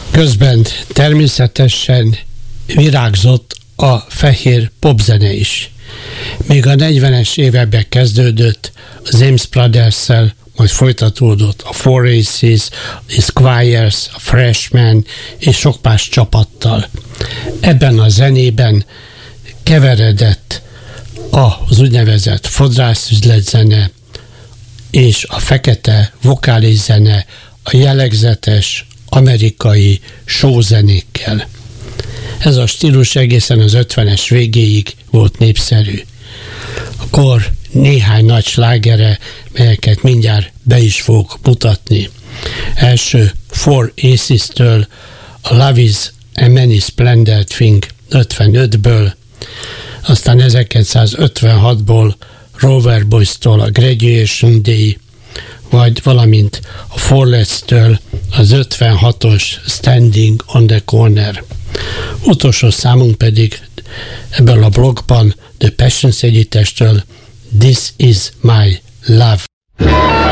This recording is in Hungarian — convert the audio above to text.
Közben természetesen virágzott a fehér popzene is. Még a 40-es években kezdődött az James Brothers-szel, majd folytatódott a Four Aces, a Squires, a Freshman és sok más csapattal. Ebben a zenében keveredett az úgynevezett fodrászüzletzene és a fekete vokális zene a jellegzetes amerikai showzenékkel. Ez a stílus egészen az 50-es végéig volt népszerű. Akkor néhány nagy slágere, melyeket mindjárt be is fogok mutatni. Első Four Aces-től a Love is a Many Splendid Thing 55-ből, aztán 1956-ból Rover Boys-tól a Graduation Day, valamint a Fourlets-től az 56-os Standing on the Corner. Utolsó számunk pedig ebből a blogban The Passions együttestől This is my love.